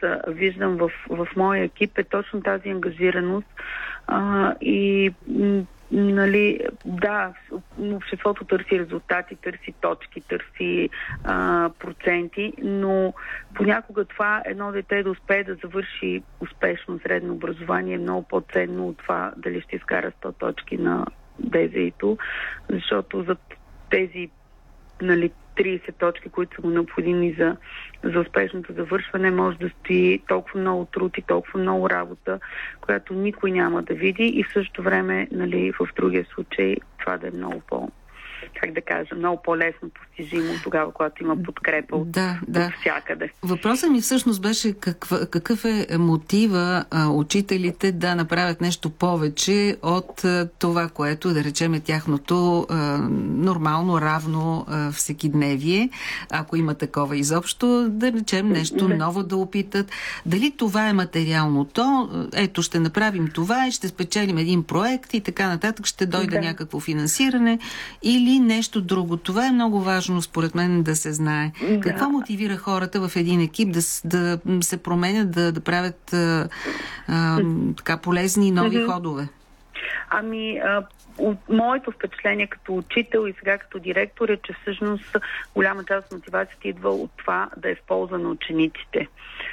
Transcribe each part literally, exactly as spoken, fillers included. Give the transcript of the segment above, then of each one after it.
а, виждам в, в моя екип, е точно тази ангажираност а, и м, нали, да, обществото търси резултати, търси точки, търси а, проценти, но понякога това едно дете да успее да завърши успешно средно образование е много по-ценно от това дали ще изкара сто точки на ДЗИ-то, защото за тези, нали, трийсет точки, които са му необходими за, за успешното завършване, може да стои толкова много труд и толкова много работа, която никой няма да види, и в същото време, нали, в другия случай това да е много по, как да кажа, много по-лесно постижимо тогава, когато има подкрепа от, да, да. от всякъде. Въпросът ми всъщност беше каква, какъв е мотива а, учителите да направят нещо повече от а, това, което, да речем, е тяхното а, нормално, равно а, всекидневие, ако има такова изобщо, да речем нещо да. ново да опитат. Дали това е материалното? Ето, ще направим това и ще спечелим един проект и така нататък, ще дойде да. някакво финансиране, или нещо друго. Това е много важно, според мен, да се знае. Да. Какво мотивира хората в един екип да, да се променят, да, да правят а, а, така полезни нови mm-hmm. ходове? Ами, а, от моето впечатление като учител и сега като директор е, че всъщност голяма част от мотивацията идва от това да е в полза на учениците.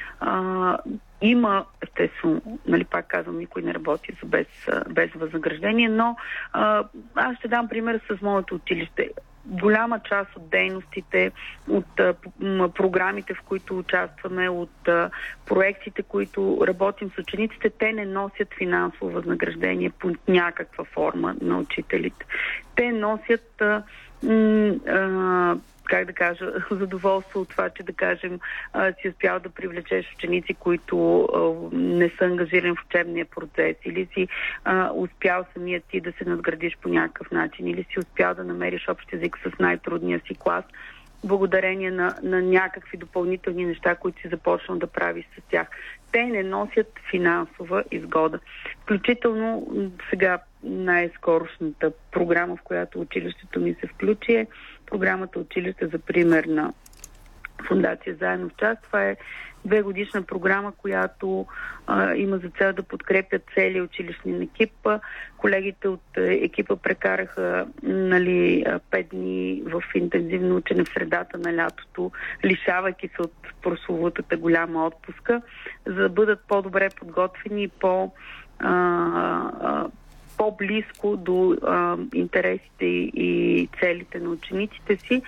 А, има, естествено, нали, пак казвам, никой не работи за без, без възнаграждение, но а, аз ще дам пример с моето училище. Голяма част от дейностите, от а, програмите, в които участваме, от а, проектите, които работим с учениците, те не носят финансово възнаграждение по някаква форма на учителите. Те носят а, м, а, как да кажа, задоволство от това, че, да кажем, си успял да привлечеш ученици, които не са ангажирани в учебния процес, или си успял самият ти да се надградиш по някакъв начин, или си успял да намериш общ език с най-трудния си клас, благодарение на, на някакви допълнителни неща, които си започнал да правиш с тях. Те не носят финансова изгода. Включително сега най-скорошната програма, в която училището ми се включи, е програмата Училище за пример на Фондация Заедно в час. Това е две годишна програма, която а, има за цел да подкрепят целия училищен екип. Колегите от екипа прекараха, нали, пет дни в интензивно учене в средата на лятото, лишавайки се от прословутата голяма отпуска, за да бъдат по-добре подготвени и по, а, а, по-близко до а, интересите и целите на учениците си.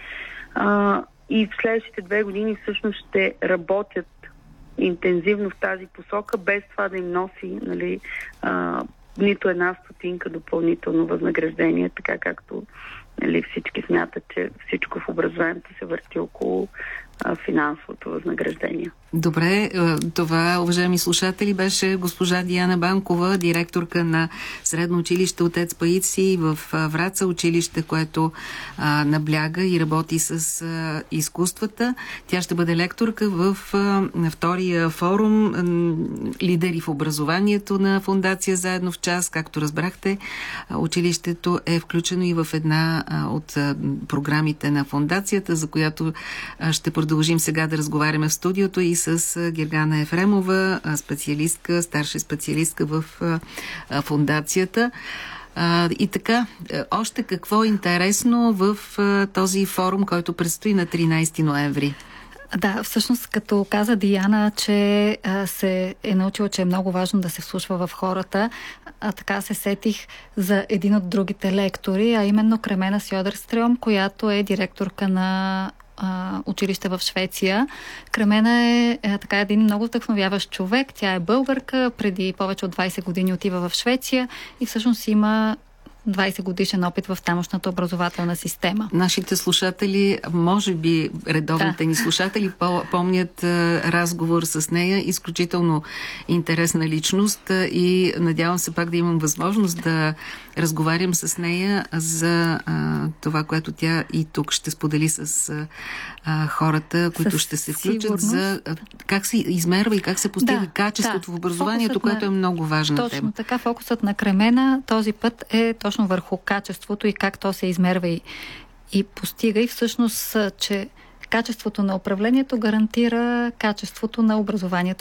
А, и в следващите две години всъщност ще работят интензивно в тази посока, без това да им носи, нали, а, нито една стотинка допълнително възнаграждение, така както, нали, всички смятат, че всичко в образованието се върти около а, финансовото възнаграждение. Добре, това, уважаеми слушатели, беше госпожа Диана Банкова, директорка на Средно училище Отец Паисий в Враца, училище, което а, набляга и работи с а, изкуствата. Тя ще бъде лекторка в а, втория форум а, Лидери в образованието на Фондация Заедно в час. Както разбрахте, а, училището е включено и в една а, от а, програмите на фондацията, за която а, ще продължим сега да разговаряме в студиото и с Гергана Ефремова, специалистка, старша специалистка в фондацията. И така, още какво е интересно в този форум, който предстои на тринайсети ноември? Да, всъщност, като каза Диана, че а, се е научила, че е много важно да се вслушва в хората, а, така се сетих за един от другите лектори, а именно Кремена Сьодерстрем, която е директорка на училище в Швеция. Кремена е, е така един много вдъхновяващ човек. Тя е българка, преди повече от двайсет години отива в Швеция и всъщност има двайсет годишен опит в тамошната образователна система. Нашите слушатели, може би редовните да. ни слушатели, помнят разговор с нея. Изключително интересна личност и надявам се пак да имам възможност да разговарям с нея за а, това, което тя и тук ще сподели с а, хората, които със ще се включат сигурност. За а, как се измерва и как се постига да, качеството да. в образованието, фокусът което на... е много важна точно тема. Точно така, фокусът на Кремена този път е точно върху качеството и как то се измерва и, и постига. И всъщност, че качеството на управлението гарантира качеството на образованието